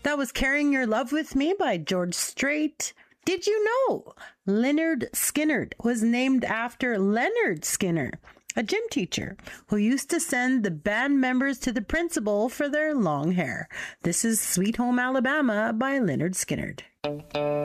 That was Carrying Your Love With Me by George Strait. Did you know Lynyrd Skynyrd was named after Leonard Skinner, a gym teacher who used to send the band members to the principal for their long hair? This is Sweet Home Alabama by Lynyrd Skynyrd.